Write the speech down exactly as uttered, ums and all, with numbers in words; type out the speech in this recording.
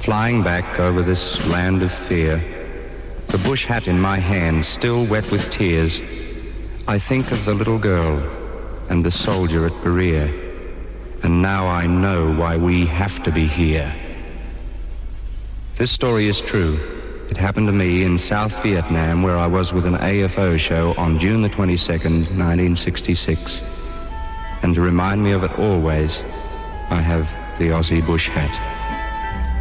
flying back over this land of fear, the bush hat in my hand still wet with tears, I think of the little girl and the soldier at Berea, and now I know why we have to be here. This story is true. It happened to me in South Vietnam, where I was with an A F O show on June the twenty-second, nineteen sixty-six. And to remind me of it always, I have the Aussie bush hat.